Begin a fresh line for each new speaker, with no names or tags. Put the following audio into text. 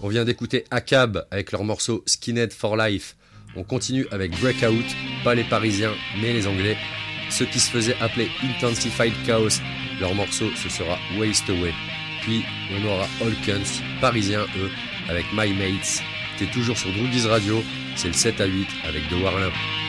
vient d'écouter ACAB avec leur morceau Skinhead for Life. On continue avec Breakout, pas les Parisiens, mais les Anglais. Ceux qui se faisaient appeler Intensified Chaos, leur morceau ce sera Waste Away. Puis on aura Holkens, Parisiens eux, avec My Mates. T'es toujours sur Droogies Radio, c'est le 7 à 8 avec The Warlin.